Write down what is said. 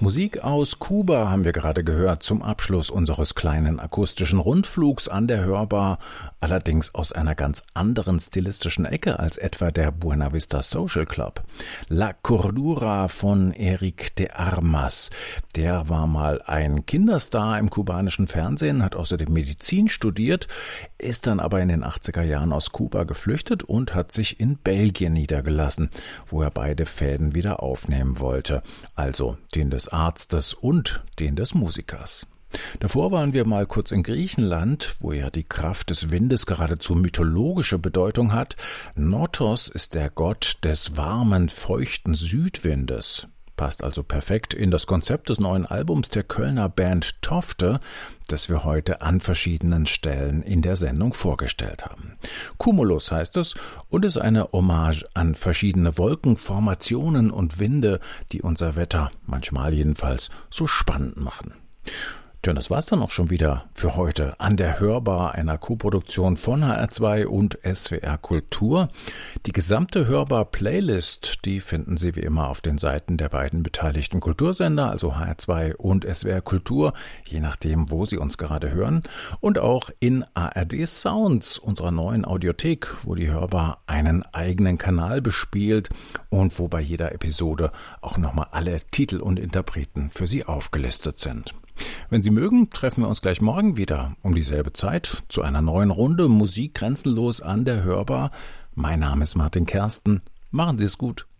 Musik aus Kuba haben wir gerade gehört zum Abschluss unseres kleinen akustischen Rundflugs an der Hörbar, allerdings aus einer ganz anderen stilistischen Ecke als etwa der Buena Vista Social Club. La Cordura von Eric de Armas. Der war mal ein Kinderstar im kubanischen Fernsehen, hat außerdem Medizin studiert, ist dann aber in den 80er Jahren aus Kuba geflüchtet und hat sich in Belgien niedergelassen, wo er beide Fäden wieder aufnehmen wollte, also den des Arztes und den des Musikers. Davor waren wir mal kurz in Griechenland, wo ja die Kraft des Windes geradezu mythologische Bedeutung hat. Notos ist der Gott des warmen, feuchten Südwindes. Passt also perfekt in das Konzept des neuen Albums der Kölner Band Tofte, das wir heute an verschiedenen Stellen in der Sendung vorgestellt haben. Cumulus heißt es und ist eine Hommage an verschiedene Wolkenformationen und Winde, die unser Wetter, manchmal jedenfalls, so spannend machen. Tja, das war's dann auch schon wieder für heute an der Hörbar, einer Koproduktion von HR2 und SWR Kultur. Die gesamte Hörbar-Playlist, die finden Sie wie immer auf den Seiten der beiden beteiligten Kultursender, also HR2 und SWR Kultur, je nachdem, wo Sie uns gerade hören. Und auch in ARD Sounds, unserer neuen Audiothek, wo die Hörbar einen eigenen Kanal bespielt und wo bei jeder Episode auch nochmal alle Titel und Interpreten für Sie aufgelistet sind. Wenn Sie mögen, treffen wir uns gleich morgen wieder um dieselbe Zeit zu einer neuen Runde Musik grenzenlos an der Hörbar. Mein Name ist Martin Kersten. Machen Sie es gut.